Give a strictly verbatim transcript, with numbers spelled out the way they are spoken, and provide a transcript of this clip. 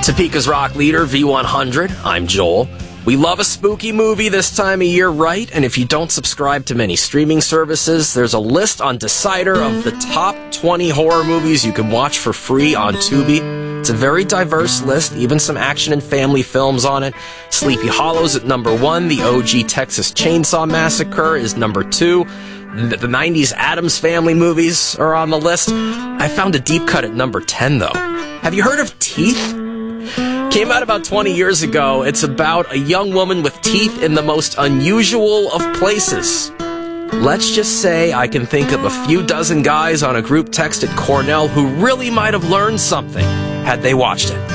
Topeka's rock leader, V one hundred. I'm Joel. We love a spooky movie this time of year, right? And if you don't subscribe to many streaming services, there's a list on Decider of the top twenty horror movies you can watch for free on Tubi. It's a very diverse list, even some action and family films on it. Sleepy Hollow's at number one. The O G Texas Chainsaw Massacre is number two. The nineties Addams Family movies are on the list. I found a deep cut at number ten, though. Have you heard of Teeth? Came out about twenty years ago. It's about a young woman with teeth in the most unusual of places. Let's just say I can think of a few dozen guys on a group text at Cornell who really might have learned something had they watched it.